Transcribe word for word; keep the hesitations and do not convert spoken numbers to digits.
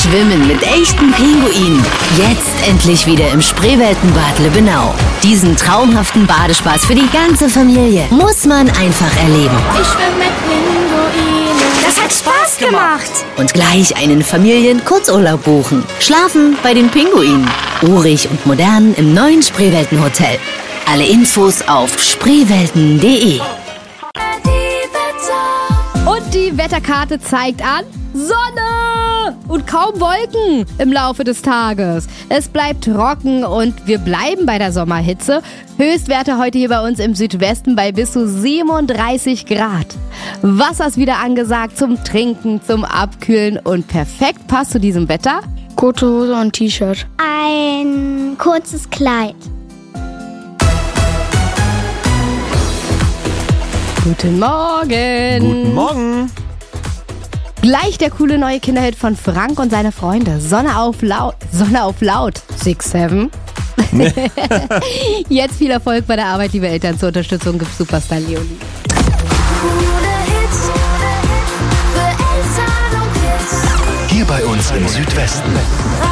Schwimmen mit echten Pinguinen. Jetzt endlich wieder im Spreeweltenbad Lübbenau. Diesen traumhaften Badespaß für die ganze Familie muss man einfach erleben. Ich schwimme mit Pinguinen. Das hat Spaß gemacht. Und gleich einen Familien-Kurzurlaub buchen. Schlafen bei den Pinguinen. Urig und modern im neuen Spreeweltenhotel. Alle Infos auf spreewelten punkt de. Und die Wetterkarte zeigt an Sonne und kaum Wolken im Laufe des Tages. Es bleibt trocken und wir bleiben bei der Sommerhitze. Höchstwerte heute hier bei uns im Südwesten bei bis zu siebenunddreißig Grad. Wasser ist wieder angesagt zum Trinken, zum Abkühlen und perfekt passt zu diesem Wetter. Kurze Hose und T-Shirt. Ein kurzes Kleid. Guten Morgen. Guten Morgen. Gleich der coole neue Kinderhit von Frank und seine Freunde. Sonne auf laut. Sonne auf laut. sechs sieben. Jetzt viel Erfolg bei der Arbeit, liebe Eltern. Zur Unterstützung gibt Superstar Leonie. Hier bei uns im Südwesten.